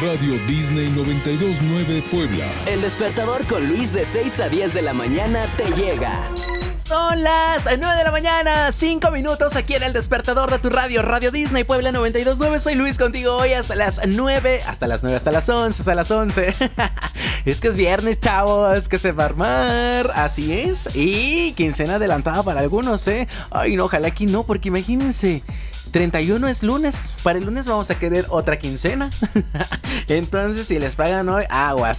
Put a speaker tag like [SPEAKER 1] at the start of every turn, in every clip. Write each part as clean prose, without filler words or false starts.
[SPEAKER 1] Radio Disney 92.9 Puebla.
[SPEAKER 2] El despertador con Luis de 6 a 10 de la mañana te llega.
[SPEAKER 3] Son las 9 de la mañana, 5 minutos aquí en el despertador de tu radio, Radio Disney Puebla 92.9. Soy Luis contigo hoy hasta las 9, hasta las 11, hasta las 11. Es que es viernes, chavos, que se va a armar, así es. Y quincena adelantada para algunos, Ay, no, ojalá que no, porque imagínense, 31 es lunes, para el lunes vamos a querer otra quincena. Entonces, si les pagan hoy, aguas,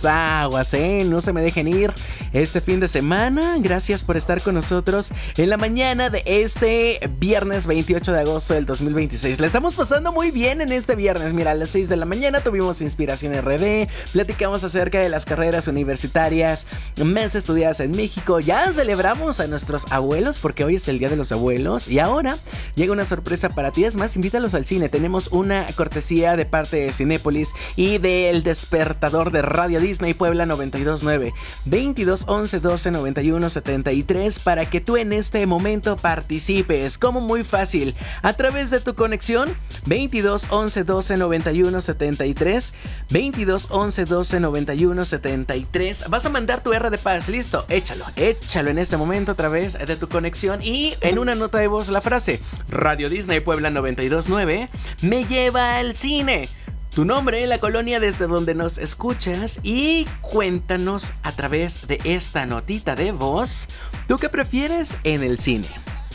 [SPEAKER 3] no se me dejen ir este fin de semana. Gracias por estar con nosotros en la mañana de este viernes 28 de agosto del 2026. La estamos pasando muy bien en este viernes. Mira, a las 6 de la mañana tuvimos Inspiración RD, platicamos acerca de las carreras universitarias más estudiadas en México. Ya celebramos a nuestros abuelos porque hoy es el Día de los Abuelos. Y ahora llega una sorpresa para ti. Es más, invítalos al cine. Tenemos una cortesía de parte de Cinépolis y del despertador de Radio Disney Puebla 92.9 22 11 12 91 73 para que tú en este momento participes. Como muy fácil, a través de tu conexión 22 11 12 91 73 22 11 12 91 73. Vas a mandar tu R de paz, listo, échalo en este momento a través de tu conexión y en una nota de voz la frase Radio Disney Puebla 92.9 me lleva al cine. Tu nombre, la colonia desde donde nos escuchas y cuéntanos a través de esta notita de voz, ¿tú qué prefieres en el cine?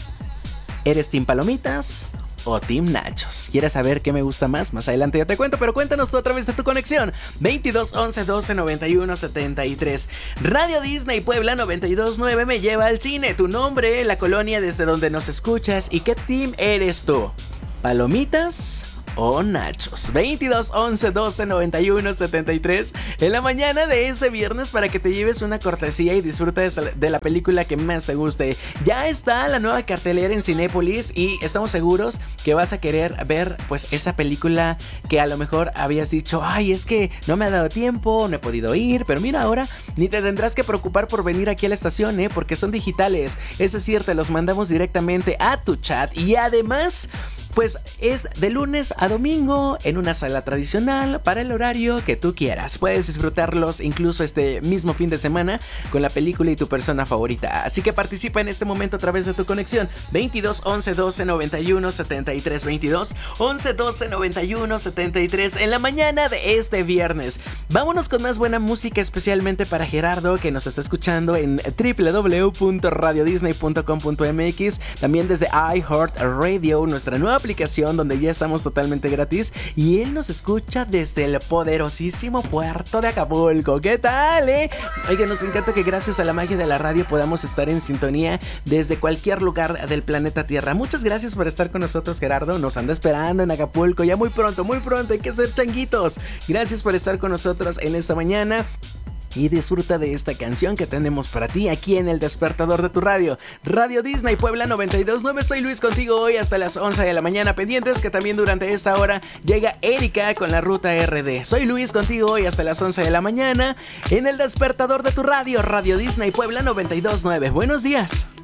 [SPEAKER 3] ¿Eres team palomitas o team nachos? ¿Quieres saber qué me gusta más? Más adelante ya te cuento, pero cuéntanos tú a través de tu conexión 22 11 12 91 73. Radio Disney Puebla 92.9 me lleva al cine. Tu nombre, la colonia desde donde nos escuchas y qué team eres tú. ¿Palomitas o nachos? 22 11 12 91 73 en la mañana de este viernes para que te lleves una cortesía y disfrutes de la película que más te guste. Ya está la nueva cartelera en Cinépolis y estamos seguros que vas a querer ver pues esa película que a lo mejor habías dicho, ay, es que no me ha dado tiempo, no he podido ir, pero mira, ahora ni te tendrás que preocupar por venir aquí a la estación, porque son digitales, es decir, te los mandamos directamente a tu chat y además pues es de lunes a domingo en una sala tradicional para el horario que tú quieras. Puedes disfrutarlos incluso este mismo fin de semana con la película y tu persona favorita. Así que participa en este momento a través de tu conexión 22 11 12 91 73 22 11 12 91 73 en la mañana de este viernes. Vámonos con más buena música, especialmente para Gerardo que nos está escuchando en www.radiodisney.com.mx, también desde iHeartRadio, nuestra nueva aplicación donde ya estamos totalmente gratis y él nos escucha desde el poderosísimo puerto de Acapulco. ¿Qué tal, Oiga, nos encanta que gracias a la magia de la radio podamos estar en sintonía desde cualquier lugar del planeta Tierra. Muchas gracias por estar con nosotros, Gerardo. Nos anda esperando en Acapulco ya muy pronto, hay que ser changuitos. Gracias por estar con nosotros en esta mañana. Y disfruta de esta canción que tenemos para ti aquí en el despertador de tu radio, Radio Disney Puebla 92.9. Soy Luis contigo hoy hasta las 11 de la mañana. Pendientes que también durante esta hora llega Erika con la ruta RD. Soy Luis contigo hoy hasta las 11 de la mañana en el despertador de tu radio, Radio Disney Puebla 92.9. Buenos días.